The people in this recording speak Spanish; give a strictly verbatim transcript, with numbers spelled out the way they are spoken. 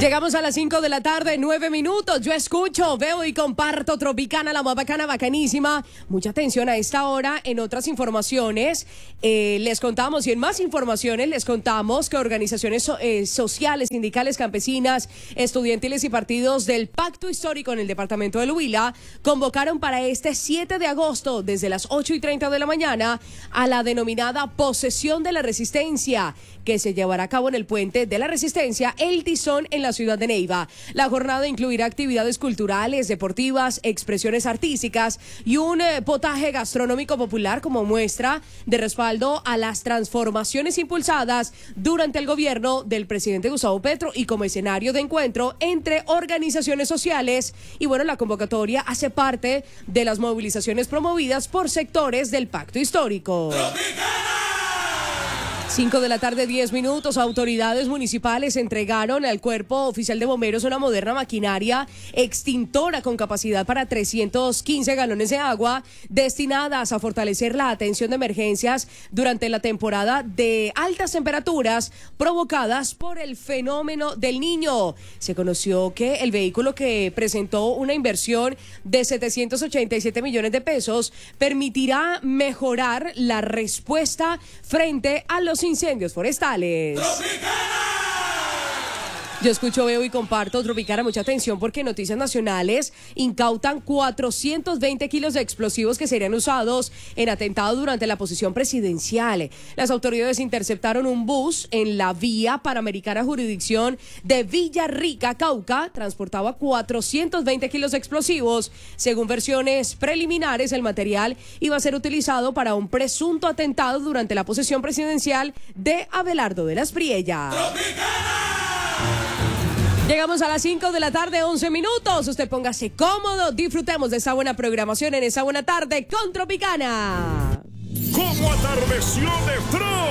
Llegamos a las cinco de la tarde, nueve minutos. Yo escucho, veo y comparto Tropicana, la más bacana, bacanísima. Mucha atención a esta hora. En otras informaciones eh, les contamos, y en más informaciones les contamos que organizaciones so, eh, sociales, sindicales, campesinas, estudiantiles y partidos del Pacto Histórico en el departamento del Huila convocaron para este siete de agosto, desde las ocho y treinta de la mañana, a la denominada Posesión de la Resistencia, que se llevará a cabo en el Puente de la Resistencia, El Tizón, en la ciudad de Neiva. La jornada incluirá actividades culturales, deportivas, expresiones artísticas y un eh, potaje gastronómico popular como muestra de respaldo a las transformaciones impulsadas durante el gobierno del presidente Gustavo Petro y como escenario de encuentro entre organizaciones sociales. Y bueno, la convocatoria hace parte de las movilizaciones promovidas por sectores del Pacto Histórico. cinco de la tarde, diez minutos. Autoridades municipales entregaron al Cuerpo Oficial de Bomberos una moderna maquinaria extintora con capacidad para trescientos quince galones de agua, destinadas a fortalecer la atención de emergencias durante la temporada de altas temperaturas provocadas por el fenómeno del Niño. Se conoció que el vehículo, que presentó una inversión de setecientos ochenta y siete millones de pesos, permitirá mejorar la respuesta frente a los incendios forestales. ¡Tropicana! Yo escucho, veo y comparto Tropicana. Mucha atención, porque Noticias Nacionales incautan cuatrocientos veinte kilos de explosivos que serían usados en atentado durante la posesión presidencial. Las autoridades interceptaron un bus en la vía Panamericana Jurisdicción de Villarrica, Cauca. Transportaba cuatrocientos veinte kilos de explosivos. Según versiones preliminares, el material iba a ser utilizado para un presunto atentado durante la posesión presidencial de Abelardo de la Espriella. ¡Tropicana! Llegamos a las cinco de la tarde, once minutos. Usted póngase cómodo, disfrutemos de esa buena programación en esa buena tarde con Tropicana. ¿Cómo atardeció de Tro?